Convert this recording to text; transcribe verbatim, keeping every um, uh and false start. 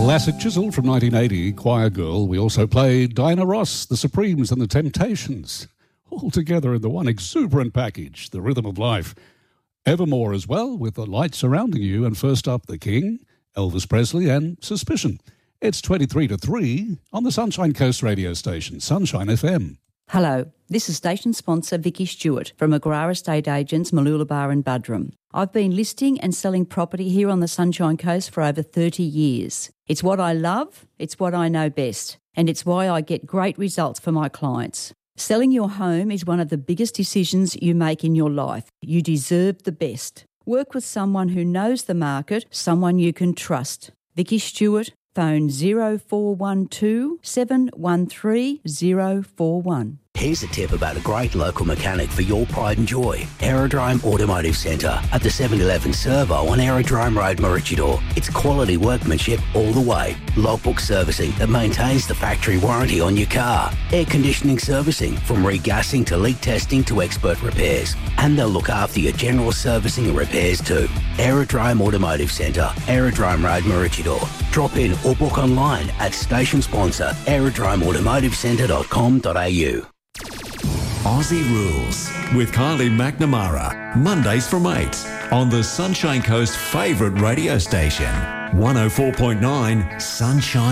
Classic chisel from nineteen eighty, Choir Girl. We also played Diana Ross, The Supremes and The Temptations, all together in the one exuberant package, The Rhythm of Life. Evermore as well, with The Light Surrounding You, and first up, The King, Elvis Presley and Suspicion. It's twenty-three to three on the Sunshine Coast radio station, Sunshine F M. Hello, this is station sponsor Vicky Stewart from McGrath Estate Agents, Mooloolaba and Buderim. I've been listing and selling property here on the Sunshine Coast for over thirty years. It's what I love, it's what I know best, and it's why I get great results for my clients. Selling your home is one of the biggest decisions you make in your life. You deserve the best. Work with someone who knows the market, someone you can trust. Vicky Stewart, phone zero four one two, seven one three, zero four one. Here's a tip about a great local mechanic for your pride and joy. Aerodrome Automotive Centre at the seven eleven Servo on Aerodrome Road, Maroochydore. It's quality workmanship all the way. Logbook servicing that maintains the factory warranty on your car. Air conditioning servicing from regassing to leak testing to expert repairs. And they'll look after your general servicing and repairs too. Aerodrome Automotive Centre, Aerodrome Road, Maroochydore. Drop in or book online at station sponsor aerodrome automotive centre dot com dot a u. Aussie Rules with Kylie McNamara, Mondays from eight on the Sunshine Coast favourite radio station, one oh four point nine Sunshine